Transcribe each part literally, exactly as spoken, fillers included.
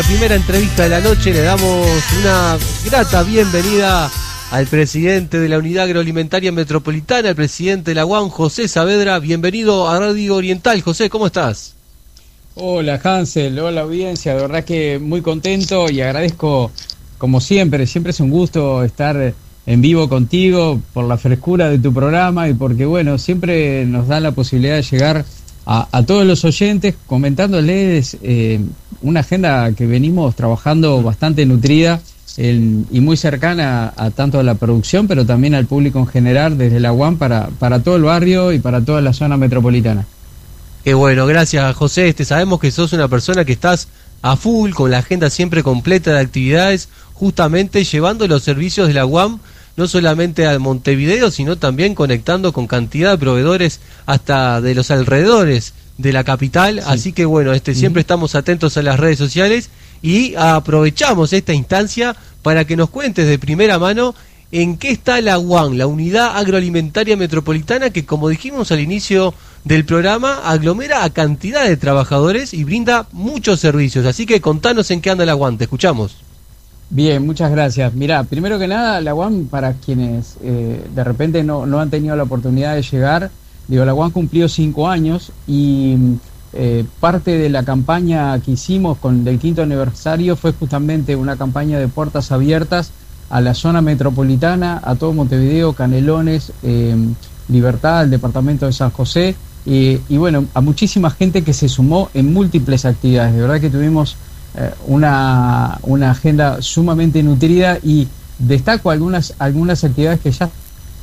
Primera entrevista de la noche, le damos una grata bienvenida al presidente de la Unidad Agroalimentaria Metropolitana, el presidente de la U A M, José Saavedra. Bienvenido a Radio Oriental. José, ¿cómo estás? Hola Hansel, hola audiencia, de verdad que muy contento y agradezco como siempre, siempre es un gusto estar en vivo contigo por la frescura de tu programa y porque bueno, siempre nos da la posibilidad de llegar a, a todos los oyentes comentándoles eh, una agenda que venimos trabajando bastante nutrida el, y muy cercana a, a tanto a la producción pero también al público en general desde la U A M para, para todo el barrio y para toda la zona metropolitana. Qué bueno, gracias José. Este, sabemos que sos una persona que estás a full, con la agenda siempre completa de actividades, justamente llevando los servicios de la U A M, no solamente a Montevideo, sino también conectando con cantidad de proveedores hasta de los alrededores de la capital. Sí. Así que bueno, este, siempre uh-huh. estamos atentos a las redes sociales y aprovechamos esta instancia para que nos cuentes de primera mano en qué está la U A M, la Unidad Agroalimentaria Metropolitana, que como dijimos al inicio del programa, aglomera a cantidad de trabajadores y brinda muchos servicios. Así que contanos en qué anda la U A M, te escuchamos. Bien, muchas gracias. Mirá, primero que nada, la U A M, para quienes eh, de repente no, no han tenido la oportunidad de llegar, digo, la U A M cumplió cinco años y eh, parte de la campaña que hicimos con del quinto aniversario fue justamente una campaña de puertas abiertas a la zona metropolitana, a todo Montevideo, Canelones, eh, Libertad, el departamento de San José, eh, y bueno, a muchísima gente que se sumó en múltiples actividades. De verdad que tuvimos eh, una, una agenda sumamente nutrida y destaco algunas, algunas actividades que ya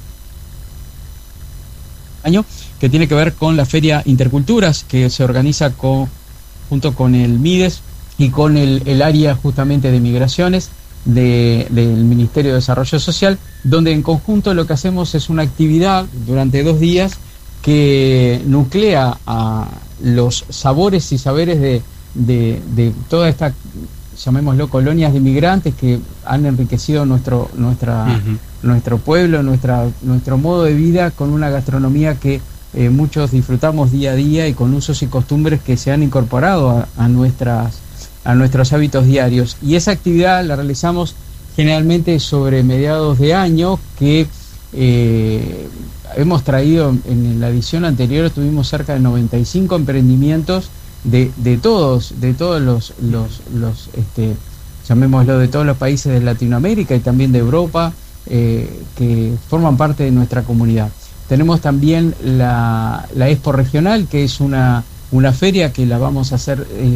año que tiene que ver con la Feria Interculturas, que se organiza con, junto con el MIDES y con el, el área justamente de migraciones De, del Ministerio de Desarrollo Social, donde en conjunto lo que hacemos es una actividad durante dos días que nuclea a los sabores y saberes de, de, de toda esta, llamémoslo, colonias de inmigrantes que han enriquecido nuestro, nuestra, uh-huh. nuestro pueblo, nuestra, nuestro modo de vida con una gastronomía que eh, muchos disfrutamos día a día y con usos y costumbres que se han incorporado a, a nuestras a nuestros hábitos diarios, y esa actividad la realizamos generalmente sobre mediados de año, que eh, hemos traído en la edición anterior, tuvimos cerca de noventa y cinco emprendimientos de, de todos, de todos los, los, los este, llamémoslo, de todos los países de Latinoamérica y también de Europa, eh, que forman parte de nuestra comunidad. Tenemos también la, la Expo Regional, que es una, una feria que la vamos a hacer eh,